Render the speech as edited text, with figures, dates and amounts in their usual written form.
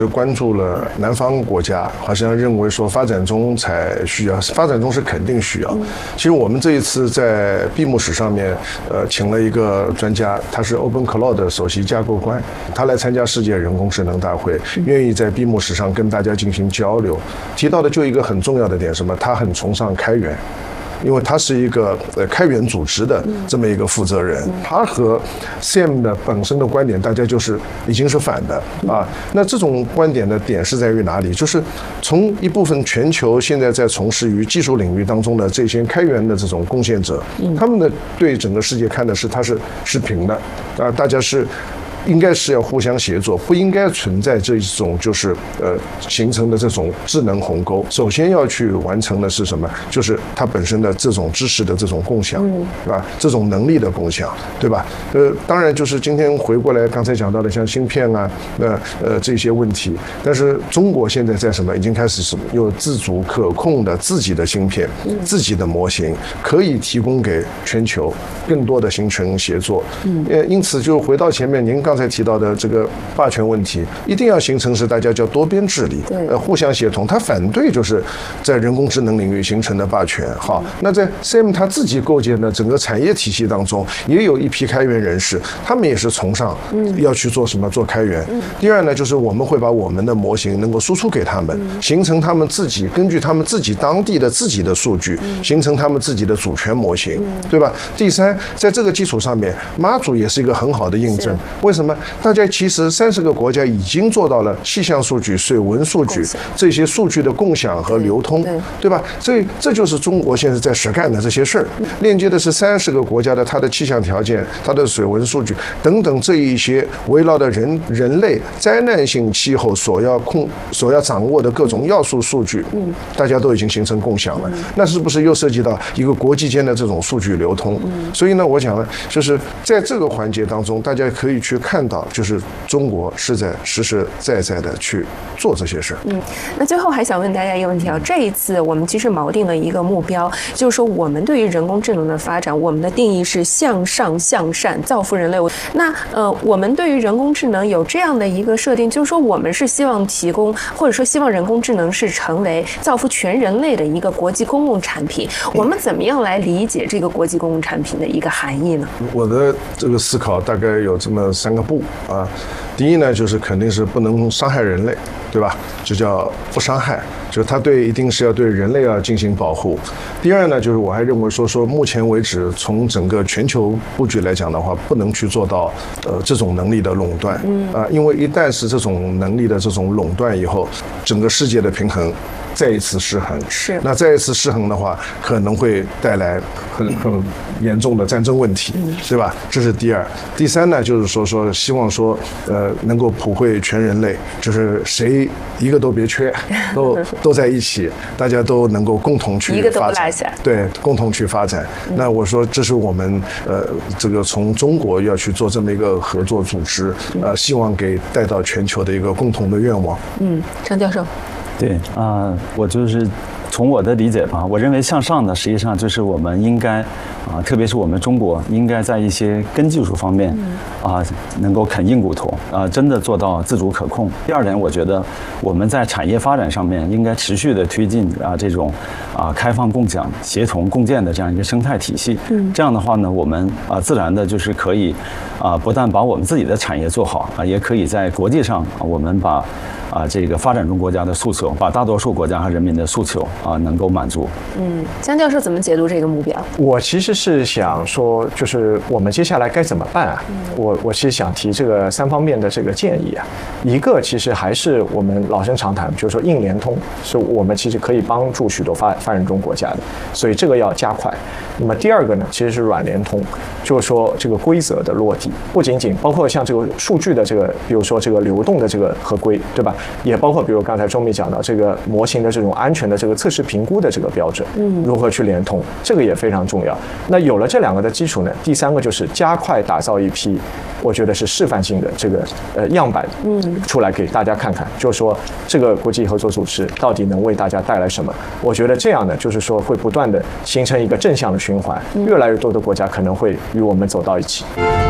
关注了南方国家，好像认为说发展中才需要，发展中是肯定需要。其实我们这一次在闭幕式上面，请了一个专家，他是 OpenCloud 的首席架构官，他来参加世界人工智能大会，愿意在闭幕式上跟大家进行交流。提到的就一个很重要的点，什么？他很崇尚开源。因为他是一个开源组织的这么一个负责人，他和 Sam 的本身的观点，大家就是已经是反的啊。那这种观点的点是在于哪里？就是从一部分全球现在在从事于技术领域当中的这些开源的这种贡献者，他们的对整个世界看的是它是平的啊，大家是。应该是要互相协作，不应该存在这种就是形成的这种智能鸿沟。首先要去完成的是什么？就是它本身的这种知识的这种共享，对吧？这种能力的共享，对吧？当然就是今天回过来刚才讲到的像芯片啊，这些问题。但是中国现在在什么？已经开始什么？有自主可控的自己的芯片、自己的模型，可以提供给全球更多的形成协作。因此就回到前面您刚才提到的这个霸权问题，一定要形成是大家叫多边治理，互相协同。他反对就是在人工智能领域形成的霸权。好，那在 Sam 他自己构建的整个产业体系当中，也有一批开源人士，他们也是崇尚要去做什么做开源。第二呢，就是我们会把我们的模型能够输出给他们，形成他们自己根据他们自己当地的自己的数据，形成他们自己的主权模型，对吧？第三，在这个基础上面，妈祖也是一个很好的印证。为什么？大家其实30个国家已经做到了气象数据、水文数据这些数据的共享和流通，对吧？所以这就是中国现在在实干的这些事儿，链接的是30个国家的它的气象条件、它的水文数据等等这一些围绕的人类灾难性气候所要掌握的各种要素数据，大家都已经形成共享了。那是不是又涉及到一个国际间的这种数据流通？所以呢，我讲了，就是在这个环节当中，大家可以去看到，就是中国是在实实在在的去做这些事儿。 那最后还想问大家一个问题啊，这一次我们其实锚定了一个目标，就是说我们对于人工智能的发展，我们的定义是向上向善，造福人类。那我们对于人工智能有这样的一个设定，就是说我们是希望提供，或者说希望人工智能是成为造福全人类的一个国际公共产品。我们怎么样来理解这个国际公共产品的一个含义呢？ 我的这个思考大概有这么3个步啊。第一呢，就是肯定是不能伤害人类，对吧？就叫不伤害，就是它一定是要对人类要进行保护。第二呢，就是我还认为说目前为止，从整个全球布局来讲的话，不能去做到这种能力的垄断因为一旦是这种能力的这种垄断以后，整个世界的平衡再一次失衡。 是。 那再一次失衡的话，可能会带来很严重的战争问题，对吧？这是第二。第三呢，就是说希望说能够普惠全人类，就是谁一个都别缺，都在一起，大家都能够共同去发展，一个都不落下，对，共同去发展。那我说这是我们这个从中国要去做这么一个合作组织，希望给带到全球的一个共同的愿望。 张教授。 对我就是从我的理解吧，我认为向上呢，实际上就是我们应该特别是我们中国应该在一些根技术方面能够啃硬骨头真的做到自主可控。第二点，我觉得我们在产业发展上面应该持续的推进这种开放共享、协同共建的这样一个生态体系。这样的话呢，我们自然的就是可以不但把我们自己的产业做好也可以在国际上我们把这个发展中国家的诉求，把大多数国家和人民的诉求能够满足。 江教授怎么解读这个目标？ 我其实是想说，就是我们接下来该怎么办啊？我其实想提这个3方面的这个建议啊。一个其实还是我们老生常谈，就是说硬联通是我们其实可以帮助许多发展中国家的，所以这个要加快。那么第二个呢，其实是软联通，就是说这个规则的落地，不仅仅包括像这个数据的这个，比如说这个流动的这个合规，对吧？也包括比如刚才周密讲到这个模型的这种安全的这个测试评估的这个标准，如何去联通，这个也非常重要。那有了这2个的基础呢，第3个就是加快打造一批，我觉得是示范性的这个样板，出来给大家看看，就是说这个国际合作组织到底能为大家带来什么。我觉得这样呢，就是说会不断的形成一个正向的循环，越来越多的国家可能会与我们走到一起。